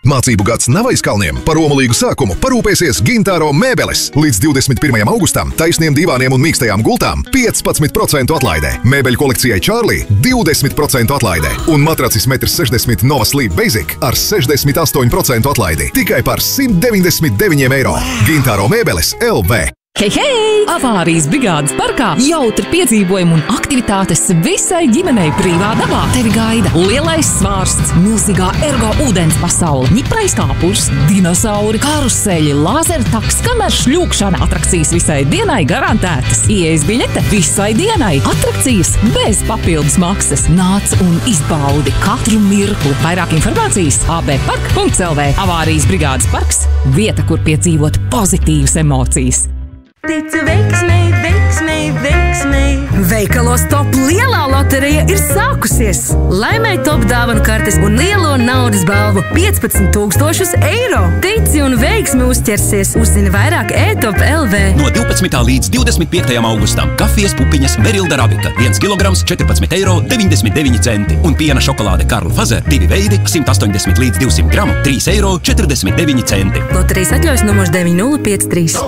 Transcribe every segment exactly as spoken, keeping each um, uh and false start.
Mācību gads nav aiz kalniem. Par omulīgu sākumu parūpēsies Gintāro mēbeles. Līdz divdesmit pirmajam augustam taisniem divāniem un mīkstajām gultām piecpadsmit procentu atlaidē. Mēbeļu kolekcijai Čārlī divdesmit procentu atlaidē. Un matracis metrs sešdesmit Nova Sleep Basic ar sešdesmit astoņu procentu atlaidi. Tikai par simt deviņdesmit deviņiem eiro. Gintāro mēbeles L V. Hei, hei! Avārijas brigādes parkā jautri piedzīvojumi un aktivitātes visai ģimenei brīvā dabā. Tevi gaida lielais svārsts, milzīgā ergo ūdens pasaule, ņiprais kāpurs, dinosauri, karuseļi, lāzertaks, kamēr šļūkšana, atrakcijas visai dienai garantētas. Ieejas biļete visai dienai. Atrakcijas bez papildus maksas. Nāc un izbaudi katru mirkli. Vairāk informācijas a b park punkts l v. Avārijas brigādes parks – vieta, kur piedzīvot pozitīvas emocijas. Ticu veiksmei, veiksmei, veiksmei. Veikalos Top lielā loterija ir sākusies. Laimēj Top dāvanu kartes un lielo naudas balvu piecpadsmit tūkstošus eiro. Tici un veiksmi uzķersies. Uzzini vairāk e top punkt l v. No divpadsmitā līdz divdesmit piektajam augustam kafijas pupiņas Berilda Rabika viens kilograms četrpadsmit eiro deviņdesmit deviņi centi un piena šokolāde Karl Fazer divi veidi simt astoņdesmit līdz divsimt gramu trīs eiro četrdesmit deviņi centi. Loterijas atļaujas numurs deviņi nulle pieci trīs.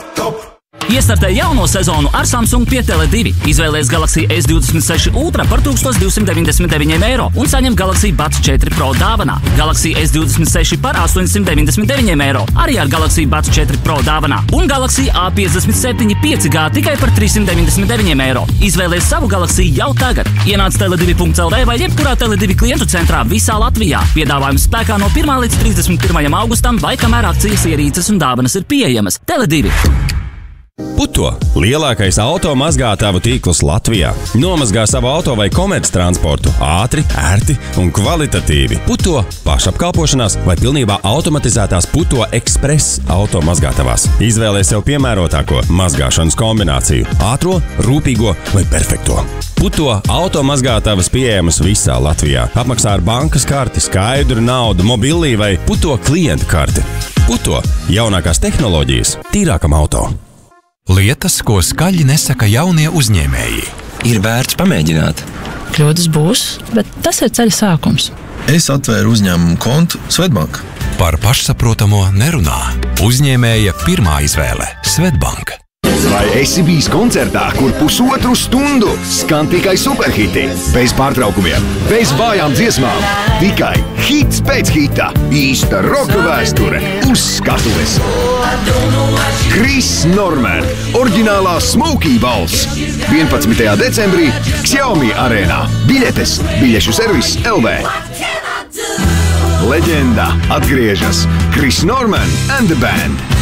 Iestartē jauno sezonu ar Samsung pie Tele divi. Izvēlies Galaxy S divdesmit seši Ultra par tūkstoš divsimt deviņdesmit deviņiem eiro un saņem Galaxy Buds četri Pro dāvanā. Galaxy S divdesmit seši par astoņsimt deviņdesmit deviņiem eiro arī ar Galaxy Buds četri Pro dāvanā. Un Galaxy A piecdesmit septiņi pieci G tikai par trīssimt deviņdesmit deviņiem eiro. Izvēlies savu Galaxy jau tagad. Ienāc tele divi punkts l v vai jebkurā Tele divi klientu centrā visā Latvijā. Piedāvājums spēkā no pirmā līdz trīsdesmit pirmajam augustam vai kamēr akcijas ierīces un dāvanas ir pieejamas. Tele divi. Puto – lielākais auto mazgātāvu tīkls Latvijā. Nomazgā savu auto vai komerc transportu ātri, ērti un kvalitatīvi. Puto pašapkalpošanās vai pilnībā automatizētās Puto Express auto mazgātavās. Izvēlēs sev piemērotāko mazgāšanas kombināciju – ātro, rūpīgo vai perfekto. Puto auto mazgātavas pieejamas visā Latvijā. Apmaksā ar bankas karti, skaidru naudu, mobilī vai Puto klientu karti. Puto – jaunākās tehnoloģijas tīrākam auto. Lietas, ko skaļi nesaka jaunie uzņēmēji. Ir vērts pamēģināt. Kļūdas būs, bet tas ir ceļa sākums. Es atvēru uzņēmumu kontu Svetbank. Par pašsaprotamo nerunā. Uzņēmēja pirmā izvēle – Svetbank. Vai esi bijis koncertā, kur pusotru stundu skan tikai superhiti? Bez pārtraukumiem, bez vājām dziesmām, tikai hits pēc hita, īsta roka vēsture uz skatuves. Chris Norman, oriģinālā Smokey balss. vienpadsmitajā decembrī Xiaomi arēnā. Biļetes, biļešu servis L V. Leģenda atgriežas. Chris Norman and the Band.